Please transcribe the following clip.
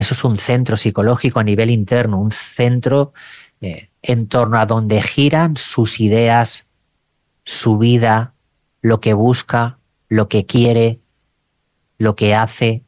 Eso es un centro psicológico a nivel interno, un centro en torno a donde giran sus ideas, su vida, lo que busca, lo que quiere, lo que hace.